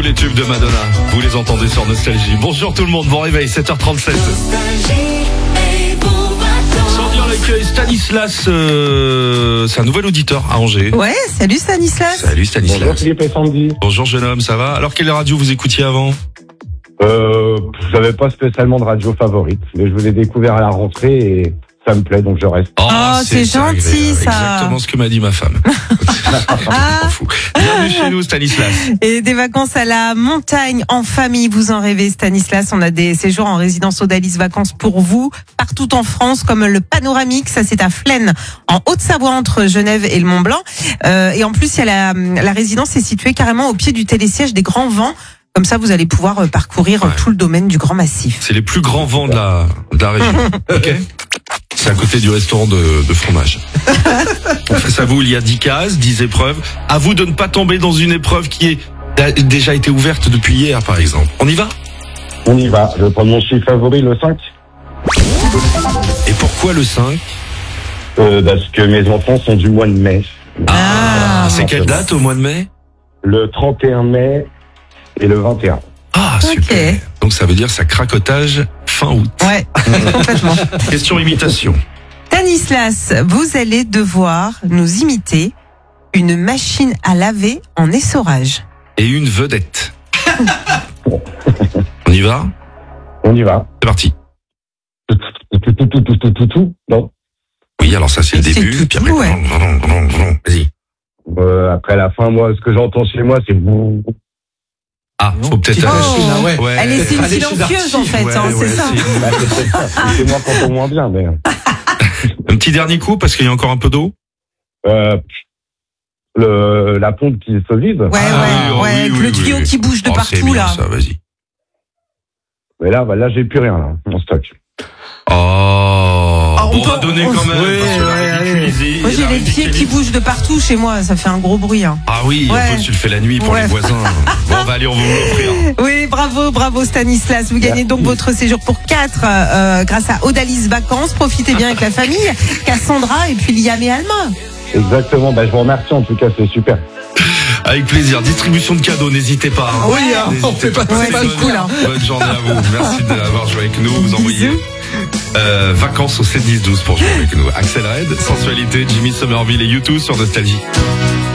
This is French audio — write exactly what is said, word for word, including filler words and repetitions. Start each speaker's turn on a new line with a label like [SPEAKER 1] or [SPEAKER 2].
[SPEAKER 1] les tubes de Madonna, vous les entendez sur Nostalgie. Bonjour tout le monde, bon réveil, sept heures trente-sept. Sans dire l'accueil, Stanislas, euh, c'est un nouvel auditeur à Angers.
[SPEAKER 2] Ouais, salut Stanislas.
[SPEAKER 1] Salut Stanislas.
[SPEAKER 3] Bonjour Philippe et Sandy.
[SPEAKER 1] Bonjour jeune homme, ça va? Alors quelle radio vous écoutiez avant?
[SPEAKER 3] Euh, j'avais pas spécialement de radio favorite, mais je vous ai découvert à la rentrée et ça me plaît, donc je reste.
[SPEAKER 1] Oh,
[SPEAKER 2] Oh, c'est gentil,
[SPEAKER 1] agréable.
[SPEAKER 2] ça.
[SPEAKER 1] Exactement ce que m'a dit ma femme.
[SPEAKER 2] Ah.
[SPEAKER 1] M'en fous. Bienvenue chez nous Stanislas.
[SPEAKER 2] Et des vacances à la montagne, en famille, vous en rêvez Stanislas. On a des séjours en résidence Odalis Vacances pour vous, partout en France, comme le Panoramique, ça c'est à Flaine, en Haute-Savoie, entre Genève et le Mont-Blanc. Euh, et en plus, il y a la, la résidence est située carrément au pied du télésiège des Grands Vents. Comme ça, vous allez pouvoir parcourir
[SPEAKER 1] Ouais.
[SPEAKER 2] tout le domaine du Grand Massif.
[SPEAKER 1] C'est les plus grands vents de la, de la région. Ok. C'est à côté du restaurant de, de fromage. Face à vous, il y a dix cases, dix épreuves. À vous de ne pas tomber dans une épreuve qui est, a déjà été ouverte depuis hier, par exemple. On y va?
[SPEAKER 3] On y va. Je vais prendre mon chiffre favori, le cinq.
[SPEAKER 1] Et pourquoi le cinq?
[SPEAKER 3] Euh, parce que mes enfants sont du mois de mai.
[SPEAKER 2] Ah,
[SPEAKER 1] c'est quelle date au mois de mai?
[SPEAKER 3] Le trente et un mai et le vingt et un.
[SPEAKER 1] Ah, super.
[SPEAKER 2] Ok.
[SPEAKER 1] Donc ça veut dire ça cracotage fin août.
[SPEAKER 2] Ouais, complètement.
[SPEAKER 1] Question imitation.
[SPEAKER 2] Stanislas, vous allez devoir nous imiter une machine à laver en essorage.
[SPEAKER 1] Et une vedette. On y va?
[SPEAKER 3] On y va.
[SPEAKER 1] C'est parti.
[SPEAKER 3] Tout, tout, tout, tout, tout, tout, tout, tout. Non.
[SPEAKER 1] Oui, alors ça c'est le
[SPEAKER 2] C'est
[SPEAKER 1] début.
[SPEAKER 2] tout,
[SPEAKER 1] Puis après,
[SPEAKER 2] tout, ouais.
[SPEAKER 1] vrong, vrong, vrong. Vas-y.
[SPEAKER 3] Euh, après la fin, moi, ce que j'entends chez moi, c'est bon.
[SPEAKER 1] Ah, faut peut-être...
[SPEAKER 2] Oh.
[SPEAKER 4] machine, ah ouais.
[SPEAKER 1] Ouais.
[SPEAKER 2] Elle est c'est une
[SPEAKER 4] Allez, chez
[SPEAKER 2] silencieuse en fait,
[SPEAKER 1] Ouais,
[SPEAKER 2] hein,
[SPEAKER 1] ouais,
[SPEAKER 2] c'est ça.
[SPEAKER 1] c'est-
[SPEAKER 3] Bah, c'est peut-être ça. C'est moi quand on moins bien, mais.
[SPEAKER 1] Un petit dernier coup parce qu'il y a encore un peu d'eau.
[SPEAKER 3] Euh, le, la pompe qui se vide.
[SPEAKER 2] Ouais,
[SPEAKER 1] Ah,
[SPEAKER 2] ouais,
[SPEAKER 1] oui, oh,
[SPEAKER 2] ouais,
[SPEAKER 1] oui,
[SPEAKER 2] avec
[SPEAKER 1] oui,
[SPEAKER 2] le
[SPEAKER 1] oui,
[SPEAKER 2] tuyau
[SPEAKER 1] oui.
[SPEAKER 2] qui bouge de
[SPEAKER 1] Oh, c'est
[SPEAKER 2] partout
[SPEAKER 1] bien,
[SPEAKER 2] là.
[SPEAKER 1] ça, vas-y.
[SPEAKER 3] Mais là, bah, là, j'ai plus rien, là, mon stock.
[SPEAKER 1] Oh,
[SPEAKER 2] on
[SPEAKER 1] on
[SPEAKER 2] peut-
[SPEAKER 1] va donner
[SPEAKER 2] on-
[SPEAKER 1] quand même.
[SPEAKER 4] Oui,
[SPEAKER 1] parce que la
[SPEAKER 4] ouais, allez.
[SPEAKER 1] ridiculiser,
[SPEAKER 2] Moi j'ai
[SPEAKER 1] la
[SPEAKER 2] les pieds qui
[SPEAKER 1] ridiculiser.
[SPEAKER 2] bougent de partout chez moi, ça fait un gros bruit. Hein.
[SPEAKER 1] Ah oui,
[SPEAKER 2] Ouais.
[SPEAKER 1] en plus tu le fais la nuit pour
[SPEAKER 2] Ouais.
[SPEAKER 1] les voisins. Bon, on va aller, on va vous l'offrir.
[SPEAKER 2] Oui, bravo, bravo Stanislas. Vous gagnez donc votre séjour pour quatre euh, grâce à Odalis Vacances. Profitez bien avec la famille, Cassandra et puis Liam et Alma.
[SPEAKER 3] Exactement. Bah, je vous remercie, en tout cas, c'est super.
[SPEAKER 1] Avec plaisir. Distribution de cadeaux, n'hésitez pas. hein.
[SPEAKER 2] Oui,
[SPEAKER 4] hein, on fait pas-
[SPEAKER 2] Ouais,
[SPEAKER 4] c'est pas
[SPEAKER 2] c'est
[SPEAKER 4] le
[SPEAKER 2] cool. Hein.
[SPEAKER 1] Bonne journée à vous. Merci d'avoir joué avec nous. Vous envoyez
[SPEAKER 2] Bisous.
[SPEAKER 1] euh, vacances au sept dix douze pour jouer avec nous. Axel Red, Sensualité, Jimmy Somerville et U deux sur Nostalgie.